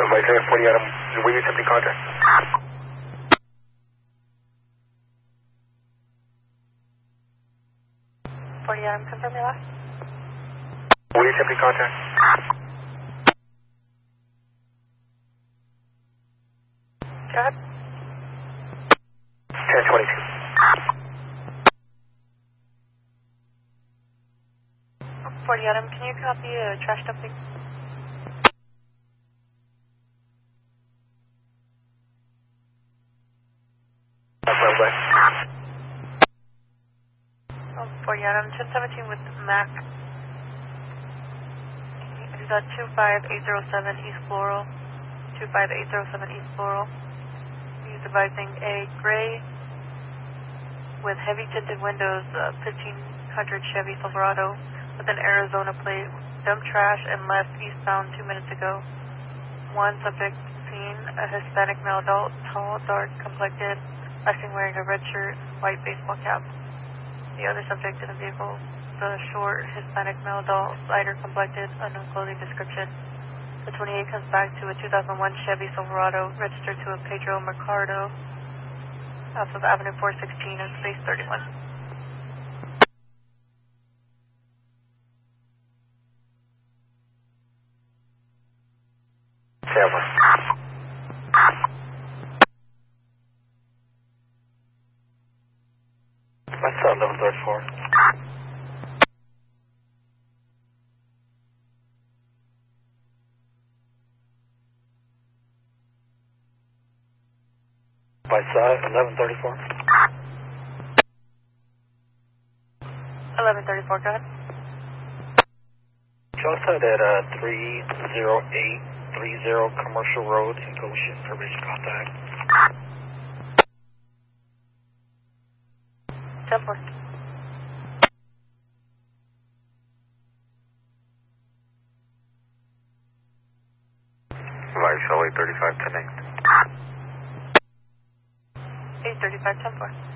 Vice 40 Adam, were you attempting contact? 40 Adam, confirm your last. Were you attempting contact? Go ahead. 1022. 40 Adam, can you copy trash dumping? That's my way. 40 Adam, 1017 with Mac. He's at 25807 East Floral. 25807 East Floral. He's advising a gray with heavy tinted windows, 1500 Chevy Silverado with an Arizona plate. Dumped trash and left eastbound 2 minutes ago. One subject seen, a Hispanic male adult, tall, dark complected, last seen wearing a red shirt, white baseball cap. The other subject in the vehicle, the short Hispanic male adult, lighter complected, unknown clothing description. The 28 comes back to a 2001 Chevy Silverado registered to a Pedro Mercado off of Avenue 416 and Space 31. Seven. That's 1134. By 1134. 1134, go ahead. Just at 30830 Commercial Road in Goshen for bridge contact. 10-4. Vice 835 10-8. 835, 10-4.